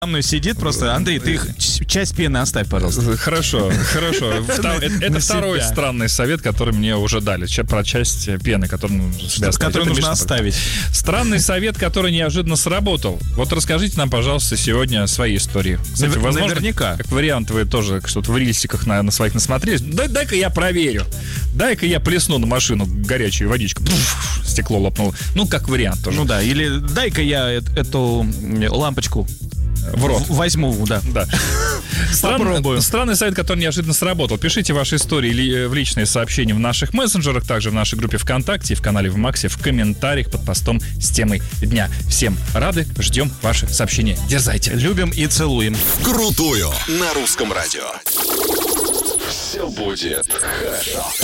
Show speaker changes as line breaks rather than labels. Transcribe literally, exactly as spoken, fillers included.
мной сидит просто. Андрей, ты их ч- часть пены оставь, пожалуйста.
Хорошо, хорошо. Вта- Это это второй странный совет, который мне уже дали. Ча- Про часть пены, которую нужно себе оставить.
Который
Это
нужно
Миша
оставить.
Странный совет, который неожиданно сработал. Вот расскажите нам, пожалуйста, сегодня свои истории. Кстати,
Навер-
возможно,
наверняка.
как вариант, вы тоже что-то в рильсиках на, на своих насмотрелись. Дай, дай-ка я проверю. Дай-ка я плесну на машину горячую водичку. Пфф, стекло лопнуло. Ну, как вариант тоже.
Ну да, или дай-ка я э- эту м, лампочку
В рот.
в- возьму, да.
Да. Стран-
Попробую.
Странный совет, который неожиданно сработал. Пишите ваши истории или э, в личные сообщения в наших мессенджерах, также в нашей группе ВКонтакте и в канале ВМаксе в комментариях под постом с темой дня. Всем рады, ждем ваши сообщения. Дерзайте.
Любим и целуем.
Крутую на русском радио. Все будет хорошо.